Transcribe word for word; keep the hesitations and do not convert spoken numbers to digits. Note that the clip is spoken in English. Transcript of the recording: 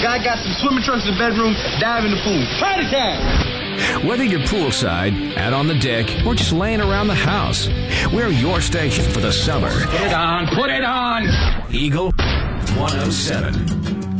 I got some swimming trunks in the bedroom. Dive in the pool. Party time! Whether you're poolside, out on the deck, or just laying around the house, we're your station for the summer. Put it on, put it on! Eagle one oh seven.